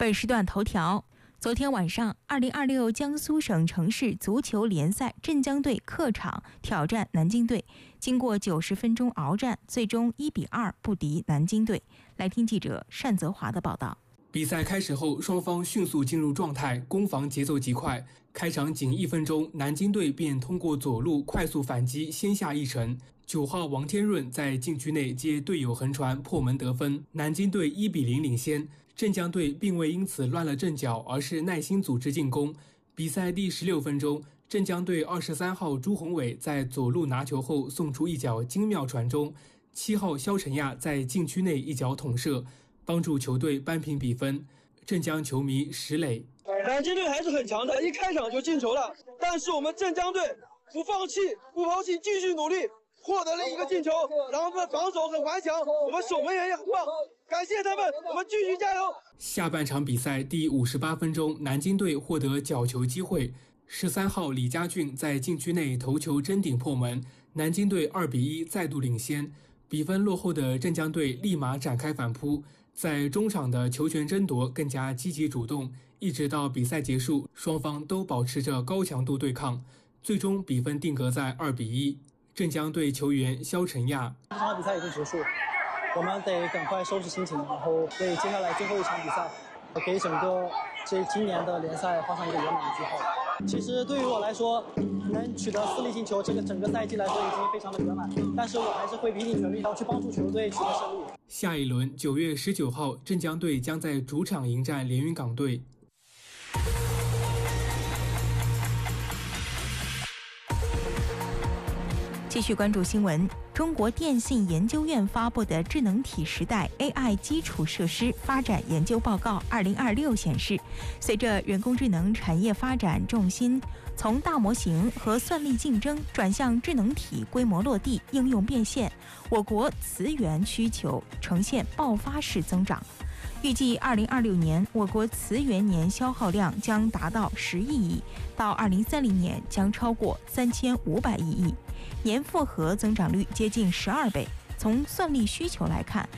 本时段头条：昨天晚上，2026江苏省城市足球联赛镇江队客场挑战南京队，经过90分钟鏖战，最终1-2不敌南京队。来听记者单泽华的报道。 比赛开始后，双方迅速进入状态，攻防节奏极快。开场仅1分钟，南京队便通过左路快速反击，先下一城。9号王天润在禁区内接队友横传破门得分，南京队1-0领先。镇江队并未因此乱了阵脚，而是耐心组织进攻。比赛第16分钟，镇江队23号朱宏伟在左路拿球后送出一脚精妙传中，7号肖晨亚在禁区内一脚捅射，帮助球队扳平比分。镇江球迷石磊： 南京队还是很强的，一开场就进球了，但是我们镇江队不放弃，不抛弃，继续努力，获得了一个进球。然后我们防守很顽强，我们守门员也很棒，感谢他们，我们继续加油。 下半场比赛第58分钟，南京队获得角球机会，13号李家俊在禁区内头球争顶破门，南京队2-1再度领先。比分落后的镇江队立马展开反扑，在中场的球权争夺更加积极主动，一直到比赛结束，双方都保持着高强度对抗，最终比分定格在2-1。镇江队球员肖晨亚： 这场比赛已经结束，我们得赶快收拾心情，然后为接下来最后一场比赛，给整个今年的联赛画上一个圆满的句号。其实对于我来说，能取得4粒进球，这个整个赛季来说已经非常的圆满，但是我还是会拼尽全力要去帮助球队取得胜利。 下一轮9月19号，镇江队将在主场迎战连云港队。 继续关注新闻。中国电信研究院发布的《智能体时代 AI 基础设施发展研究报告2026》显示，随着人工智能产业发展重心从大模型和算力竞争转向智能体规模落地、应用变现，我国磁源需求呈现爆发式增长。预计2026年，我国磁源年消耗量将达到10亿亿，到2030年将超过3500亿亿，年复合增长率接近12倍。从算力需求来看，